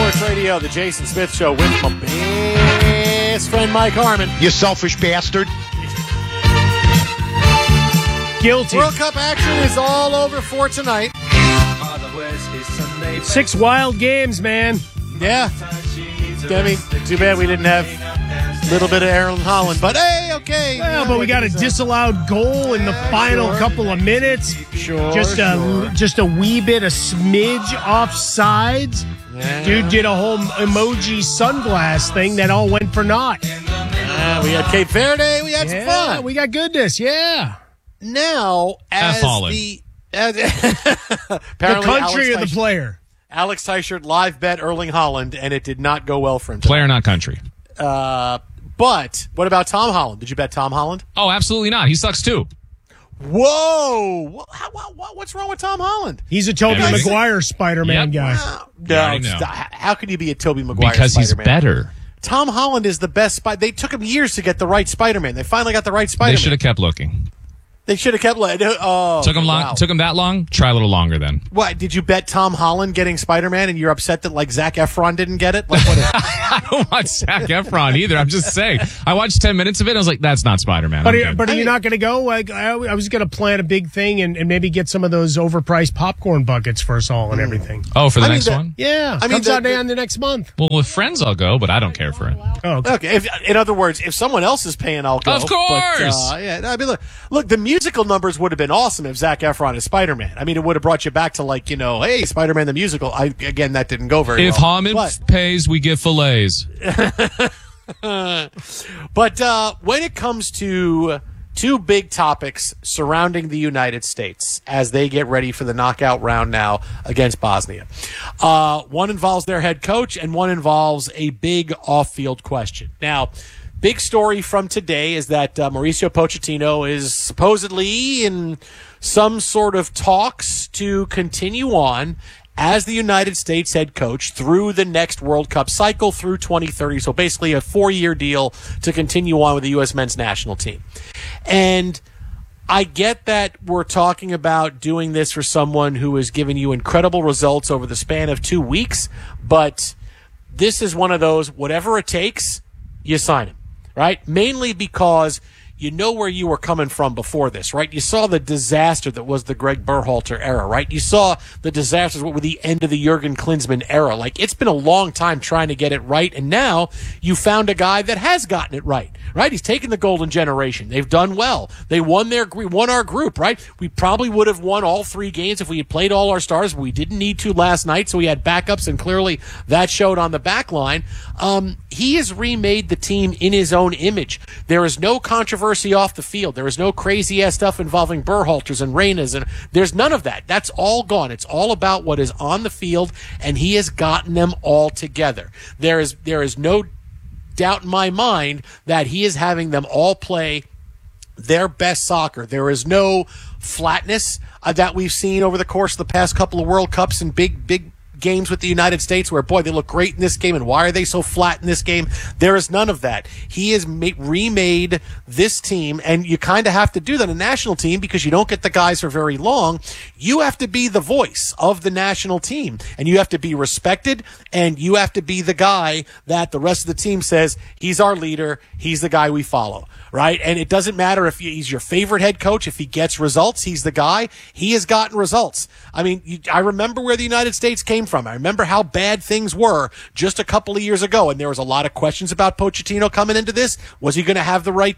Sports Radio, the Jason Smith Show with my best friend Mike Harmon. You selfish bastard. Guilty. World Cup action is all over for tonight. 6 wild games, man. Yeah. Demi, too bad we didn't have a little bit of Erling Haaland, but hey, okay. Well, but we got a disallowed goal in the final couple of minutes. Sure. Just a wee bit, a smidge offsides. Yeah. Dude did a whole emoji sunglass thing that all went for naught. We had Cape Verde. We had some fun. We got goodness. Yeah. Now, as the The country of the player. Alex Teichert live bet Erling Haaland, and it did not go well for him. Player, not country. But what about Tom Holland? Did you bet Tom Holland? Oh, absolutely not. He sucks too. Whoa! What's wrong with Tom Holland? He's a Tobey Maguire Spider-Man guy. How can you be a Tobey Maguire because Spider-Man? He's better. Tom Holland is the best They took him years to get the right Spider-Man. They finally got the right Spider-Man. They should have kept looking. They should have kept. Took him long. Wow. Took him that long. Try a little longer then. What did you bet Tom Holland getting Spider-Man, and you're upset that like Zac Efron didn't get it? Like, what I don't watch Zac Efron either. I'm just saying. I watched 10 minutes of it. And I was like, that's not Spider-Man. But are you not going to go? Like, I was going to plan a big thing and maybe get some of those overpriced popcorn buckets for us all and everything. Oh, for the next one? Yeah, comes out on the next month. Well, with friends I'll go, but I don't care for it. Oh, okay. In other words, if someone else is paying, I'll go. Of course. But, I mean, look, the musical numbers would have been awesome if Zac Efron is Spider-Man. I mean, it would have brought you back to like, hey, Spider-Man the musical. Again, that didn't go very well. If Hammond pays, we get fillets. But when it comes to two big topics surrounding the United States as they get ready for the knockout round now against Bosnia, one involves their head coach and one involves a big off-field question. Now, big story from today is that Mauricio Pochettino is supposedly in some sort of talks to continue on as the United States head coach through the next World Cup cycle through 2030. So basically a 4-year deal to continue on with the U.S. men's national team. And I get that we're talking about doing this for someone who has given you incredible results over the span of 2 weeks, but this is one of those, whatever it takes, you sign him. Right? Mainly because you know where you were coming from before this, right? You saw the disaster that was the Greg Berhalter era, right? You saw the disasters with the end of the Jurgen Klinsmann era. Like, it's been a long time trying to get it right, and now you found a guy that has gotten it right, right? He's taken the golden generation. They've done well. They won our group, right? We probably would have won all 3 games if we had played all our stars, but we didn't need to last night, so we had backups, and clearly that showed on the back line. He has remade the team in his own image. There is no controversy off the field. There is no crazy-ass stuff involving Berhalters and Reynas, and there's none of that. That's all gone. It's all about what is on the field, and he has gotten them all together. There is no doubt in my mind that he is having them all play their best soccer. There is no flatness that we've seen over the course of the past couple of World Cups and big games with the United States where, boy, they look great in this game and why are they so flat in this game? There is none of that. He has remade this team, and you kind of have to do that in a national team because you don't get the guys for very long. You have to be the voice of the national team, and you have to be respected, and you have to be the guy that the rest of the team says, he's our leader, he's the guy we follow. Right? And it doesn't matter if he's your favorite head coach. If he gets results, he's the guy. He has gotten results. I mean, I remember where the United States came from. I remember how bad things were just a couple of years ago, and there was a lot of questions about Pochettino coming into this. Was he going to have the right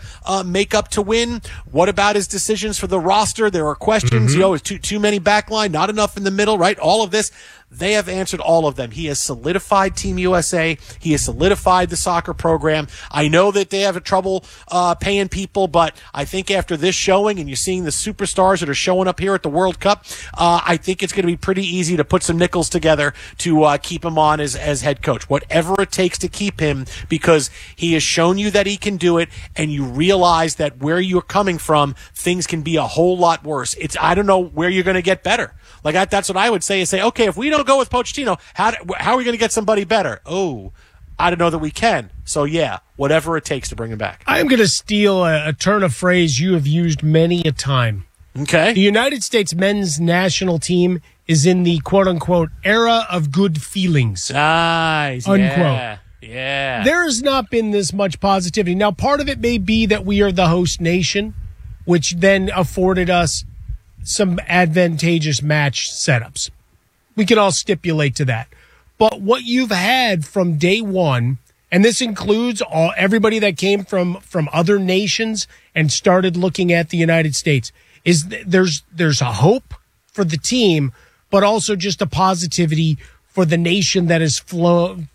makeup to win? What about his decisions for the roster? There were questions. Is too many backline, not enough in the middle, right? All of this. They have answered all of them. He has solidified Team USA. He has solidified the soccer program. I know that they have trouble paying people, but I think after this showing and you're seeing the superstars that are showing up here at the World Cup, I think it's going to be pretty easy to put some nickels together to keep him on as head coach. Whatever it takes to keep him, because he has shown you that he can do it, and you realize that where you're coming from, things can be a whole lot worse. I don't know where you're going to get better. Like that's what I would say, is say, okay, if we don't go with Pochettino, how are we going to get somebody better? Oh, I don't know that we can. So, yeah, whatever it takes to bring him back. I am going to steal a turn of phrase you have used many a time. Okay. The United States men's national team is in the quote-unquote era of good feelings. Nice. Unquote. Yeah. There has not been this much positivity. Now, part of it may be that we are the host nation, which then afforded us some advantageous match setups. We can all stipulate to that. But what you've had from day one, and this includes everybody that came from other nations and started looking at the United States, is there's a hope for the team, but also just a positivity for the nation that has flowed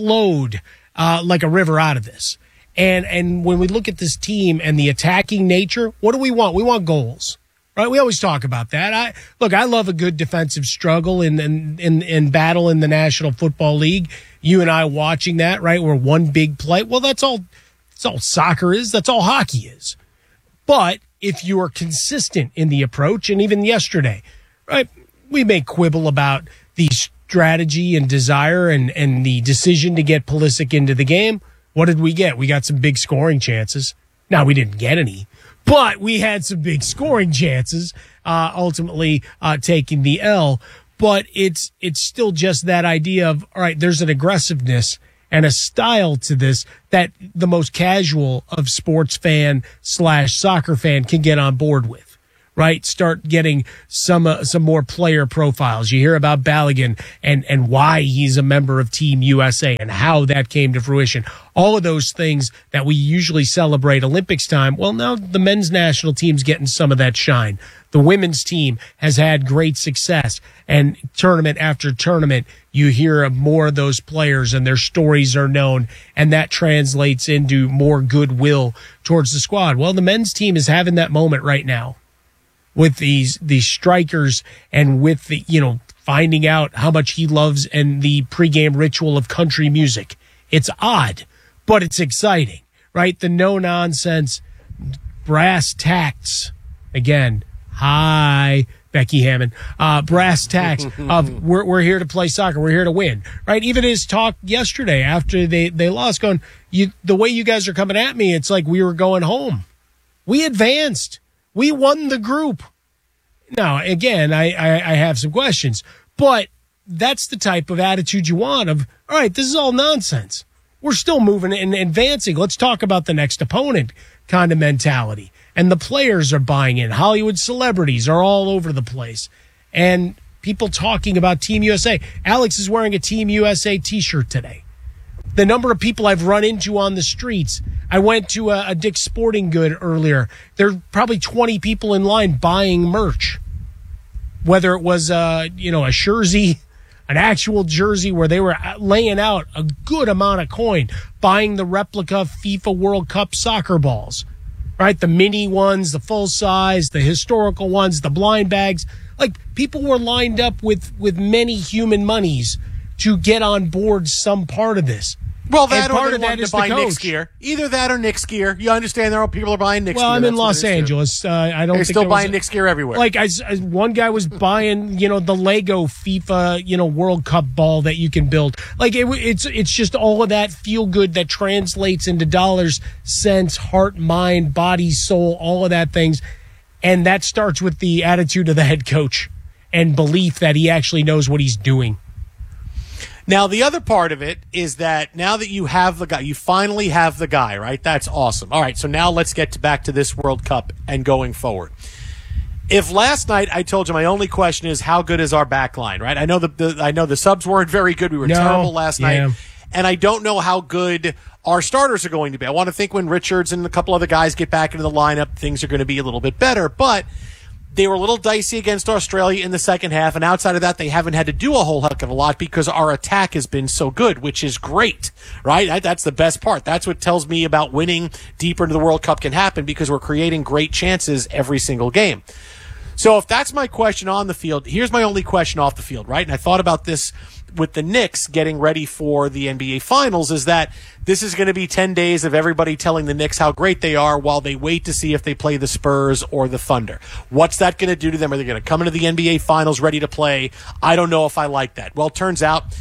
like a river out of this. And when we look at this team and the attacking nature, what do we want? We want goals, right? We always talk about that. I love a good defensive struggle in battle in the National Football League. You and I watching that, right? We're one big play. Well, that's all soccer is. That's all hockey is. But if you are consistent in the approach, and even yesterday, right, we may quibble about the strategy and desire and the decision to get Pulisic into the game. What did we get? We got some big scoring chances. Now, we didn't get any, but we had some big scoring chances, ultimately taking the L. But it's still just that idea of, all right, there's an aggressiveness and a style to this that the most casual of sports fan / soccer fan can get on board with, right? Start getting some more player profiles. You hear about Balogun and why he's a member of Team USA and how that came to fruition. All of those things that we usually celebrate Olympics time. Well, now the men's national team's getting some of that shine. The women's team has had great success, and tournament after tournament, you hear of more of those players and their stories are known, and that translates into more goodwill towards the squad. Well, the men's team is having that moment right now with these strikers and with the, finding out how much he loves and the pregame ritual of country music. It's odd, but it's exciting, right? The no-nonsense brass tacks, again, hi, Becky Hammond, brass tacks of we're here to play soccer. We're here to win, right? Even his talk yesterday after they lost going, the way you guys are coming at me, it's like we were going home. We advanced. We won the group. Now, again, I have some questions, but that's the type of attitude you want of, all right, this is all nonsense. We're still moving and advancing. Let's talk about the next opponent kind of mentality. And the players are buying in. Hollywood celebrities are all over the place. And people talking about Team USA. Alex is wearing a Team USA t-shirt today. The number of people I've run into on the streets. I went to a Dick's Sporting Good earlier. There are probably 20 people in line buying merch. Whether it was a jersey, an actual jersey where they were laying out a good amount of coin, buying the replica FIFA World Cup soccer balls. Right, the mini ones, the full size, the historical ones, the blind bags. Like, people were lined up with many human monies to get on board some part of this. Well, that or they wanted to buy Knicks gear. Either that or Knicks gear. You understand there are people are buying Knicks gear. Well, I'm in Los Angeles. I don't think they're still buying Knicks gear everywhere. Like, one guy was buying, the Lego FIFA, World Cup ball that you can build. Like, it's just all of that feel good that translates into dollars, cents, heart, mind, body, soul, all of that things. And that starts with the attitude of the head coach and belief that he actually knows what he's doing. Now, the other part of it is that now that you have the guy, you finally have the guy, right? That's awesome. All right, so now let's get back to this World Cup and going forward. If last night I told you my only question is how good is our back line, right? I know the subs weren't very good. We were terrible last night. And I don't know how good our starters are going to be. I want to think when Richards and a couple other guys get back into the lineup, things are going to be a little bit better. But they were a little dicey against Australia in the second half, and outside of that, they haven't had to do a whole heck of a lot because our attack has been so good, which is great, right? That's the best part. That's what tells me about winning deeper into the World Cup can happen because we're creating great chances every single game. So if that's my question on the field, here's my only question off the field, right? And I thought about this with the Knicks getting ready for the NBA Finals, is that this is going to be 10 days of everybody telling the Knicks how great they are while they wait to see if they play the Spurs or the Thunder. What's that going to do to them? Are they going to come into the NBA Finals ready to play? I don't know if I like that. Well, it turns out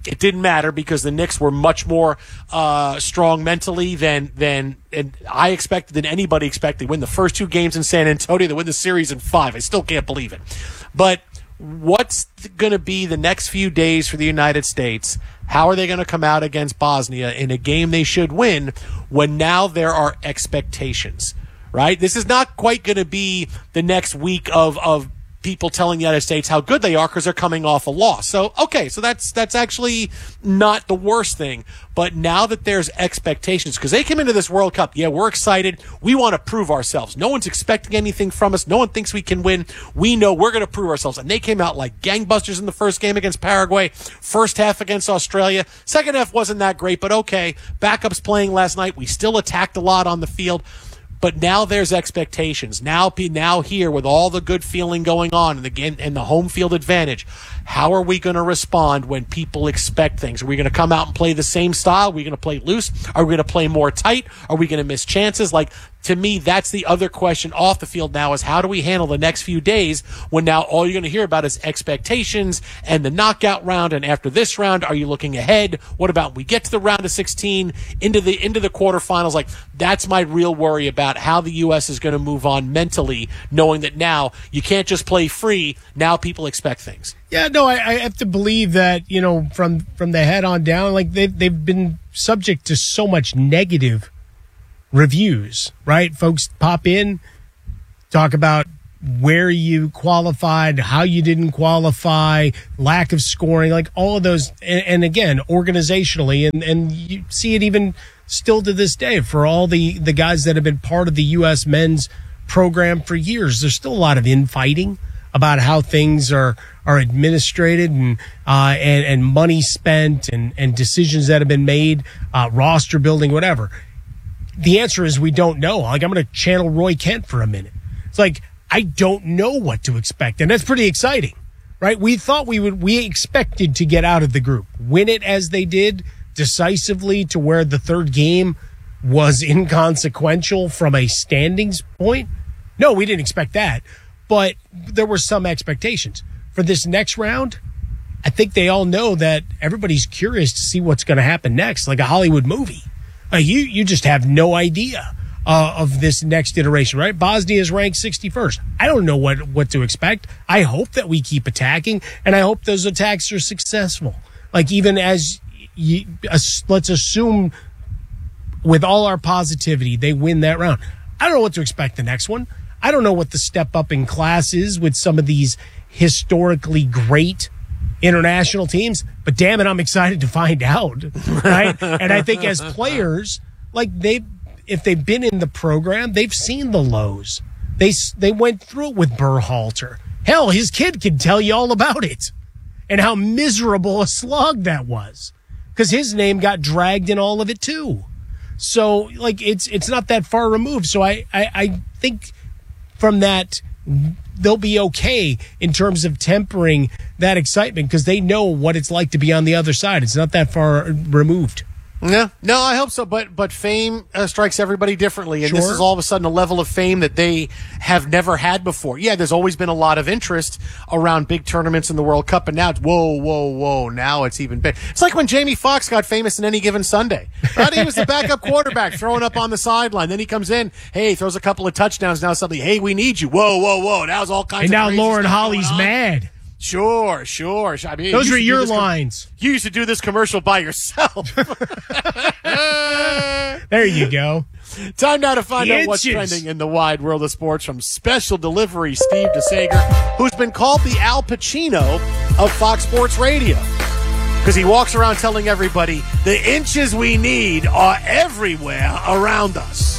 it didn't matter because the Knicks were much more strong mentally than I expected, than anybody expected. They win the first 2 games in San Antonio, they win the series in 5. I still can't believe it. But what's going to be the next few days for the United States? How are they going to come out against Bosnia in a game they should win when now there are expectations, right? This is not quite going to be the next week of people telling the United States how good they are because they're coming off a loss. So, okay, so that's actually not the worst thing. But now that there's expectations, because they came into this World Cup, yeah, we're excited. We want to prove ourselves. No one's expecting anything from us. No one thinks we can win. We know we're going to prove ourselves. And they came out like gangbusters in the first game against Paraguay, first half against Australia. Second half wasn't that great, but okay. Backups playing last night. We still attacked a lot on the field. But now there's expectations. Now here with all the good feeling going on and the home field advantage, how are we going to respond when people expect things? Are we going to come out and play the same style? Are we going to play loose? Are we going to play more tight? Are we going to miss chances? Like, to me, that's the other question off the field now is how do we handle the next few days when now all you're going to hear about is expectations and the knockout round, and after this round, are you looking ahead? What about when we get to the round of 16 into the quarterfinals? Like, that's my real worry about how the U.S. is going to move on mentally, knowing that now you can't just play free. Now people expect things. Yeah, no, I have to believe that, from the head on down, like they've been subject to so much negative reviews, right? Folks pop in, talk about where you qualified, how you didn't qualify, lack of scoring, like all of those. And again, organizationally, and you see it even still to this day for all the guys that have been part of the U.S. men's program for years. There's still a lot of infighting about how things are administrated and money spent and decisions that have been made, roster building, whatever. The answer is we don't know. Like, I'm going to channel Roy Kent for a minute. It's like, I don't know what to expect. And that's pretty exciting, right? We thought we expected to get out of the group, win it as they did decisively to where the third game was inconsequential from a standings point. No, we didn't expect that, but there were some expectations for this next round. I think they all know that everybody's curious to see what's going to happen next, like a Hollywood movie. You just have no idea of this next iteration, right? Bosnia is ranked 61st. I don't know what to expect. I hope that we keep attacking, and I hope those attacks are successful. Like, even as let's assume with all our positivity, they win that round. I don't know what to expect the next one. I don't know what the step up in class is with some of these historically great international teams, but damn it, I'm excited to find out, right? And I think as players, like if they've been in the program, they've seen the lows. They went through it with Berhalter. Hell, his kid can tell you all about it and how miserable a slog that was because his name got dragged in all of it too. So, like, it's not that far removed. So I think from that, they'll be okay in terms of tempering that excitement because they know what it's like to be on the other side. It's not that far removed. No, I hope so. But fame strikes everybody differently, and Sure. This is all of a sudden a level of fame that they have never had before. Yeah, there's always been a lot of interest around big tournaments in the World Cup, and now it's whoa. Now it's even big. It's like when Jamie Foxx got famous in Any Given Sunday. Right? He was the backup quarterback throwing up on the sideline. Then he comes in, hey, throws a couple of touchdowns. Now suddenly, hey, we need you. Whoa. That was all kinds And of now crazy Lauren stuff Holly's going on. mad. Sure. I mean, Those you are used to do your this lines. You used to do this commercial by yourself. There you go. Time now to find out what's Inches. trending in the wide world of sports from Special Delivery Steve DeSager, who's been called the Al Pacino of Fox Sports Radio. Because he walks around telling everybody the inches we need are everywhere around us.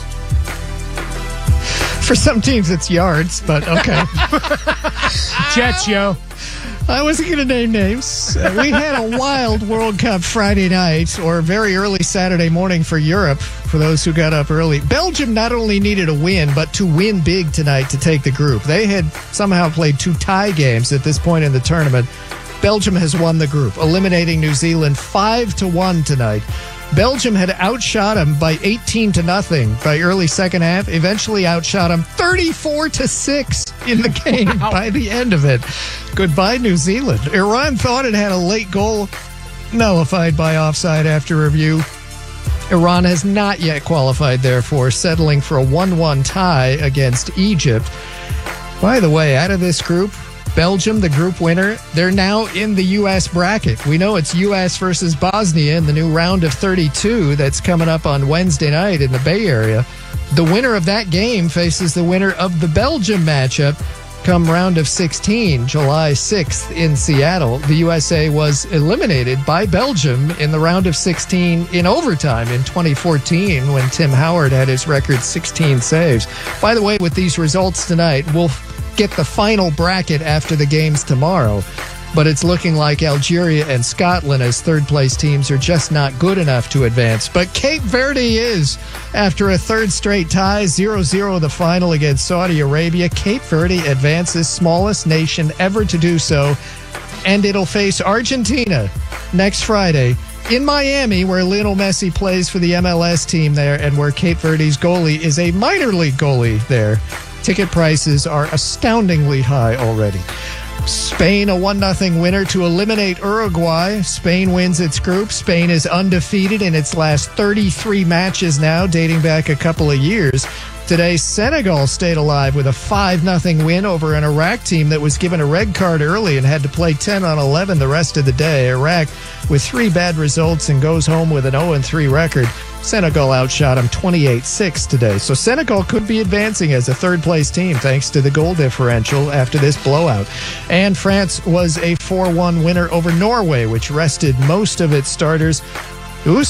For some teams, it's yards, but okay. Jets, yo. I wasn't going to name names. We had a wild World Cup Friday night or very early Saturday morning for Europe, for those who got up early. Belgium not only needed a win, but to win big tonight to take the group. They had somehow played 2 tie games at this point in the tournament. Belgium has won the group, eliminating New Zealand 5-1 tonight. Belgium had outshot them by 18-0 by early second half, eventually outshot them 34-6 in the game by the end of it. Goodbye, New Zealand. Iran thought it had a late goal nullified by offside after review. Iran has not yet qualified, therefore, settling for a 1-1 tie against Egypt. By the way, out of this group, Belgium, the group winner, they're now in the U.S. bracket. We know it's U.S. versus Bosnia in the new round of 32 that's coming up on Wednesday night in the Bay Area. The winner of that game faces the winner of the Belgium matchup come round of 16, July 6th in Seattle. The USA was eliminated by Belgium in the round of 16 in overtime in 2014 when Tim Howard had his record 16 saves. By the way, with these results tonight, we'll get the final bracket after the games tomorrow. But it's looking like Algeria and Scotland as third-place teams are just not good enough to advance. But Cape Verde is. After a third straight tie, 0-0 the final against Saudi Arabia, Cape Verde advances, smallest nation ever to do so. And it'll face Argentina next Friday in Miami, where Lionel Messi plays for the MLS team there and where Cape Verde's goalie is a minor league goalie there. Ticket prices are astoundingly high already. Spain, a 1-0 winner to eliminate Uruguay. Spain wins its group. Spain is undefeated in its last 33 matches now, dating back a couple of years. Today, Senegal stayed alive with a 5-0 win over an Iraq team that was given a red card early and had to play 10 on 11 the rest of the day. Iraq with 3 bad results and goes home with an 0-3 record. Senegal outshot them 28-6 today. So Senegal could be advancing as a third-place team thanks to the goal differential after this blowout. And France was a 4-1 winner over Norway, which rested most of its starters.